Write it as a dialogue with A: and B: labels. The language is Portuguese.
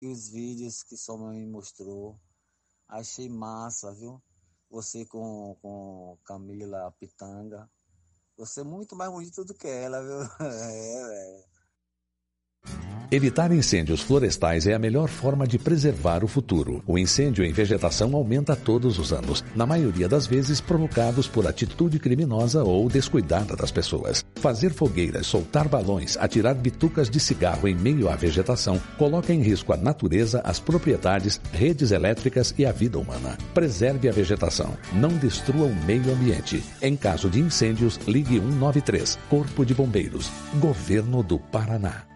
A: os vídeos que sua mãe me mostrou. Achei massa, viu? Você com Camila Pitanga. Você é muito mais bonito do que ela, viu? velho.
B: Evitar incêndios florestais é a melhor forma de preservar o futuro. O incêndio em vegetação aumenta todos os anos, na maioria das vezes provocados por atitude criminosa ou descuidada das pessoas. Fazer fogueiras, soltar balões, atirar bitucas de cigarro em meio à vegetação coloca em risco a natureza, as propriedades, redes elétricas e a vida humana. Preserve a vegetação. Não destrua o meio ambiente. Em caso de incêndios, ligue 193, Corpo de Bombeiros, Governo do Paraná.